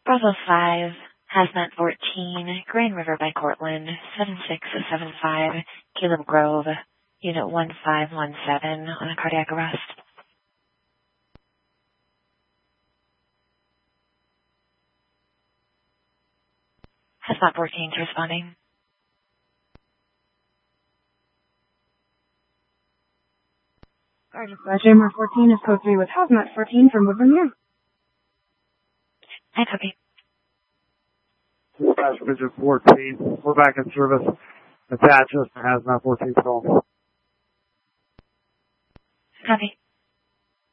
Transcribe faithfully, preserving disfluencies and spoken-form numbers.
Bravo five, Hazmat fourteen, Grand River by Cortland, seven six seven five, Caleb Grove, Unit one five one seven on a cardiac arrest. Hazmat fourteen is responding. Our dispatch, A M R fourteen is code three with Hazmat fourteen from Woodburn here. I copy. Dispatch Division fourteen, we're back in service. Attach us to Hazmat fourteen call. Copy.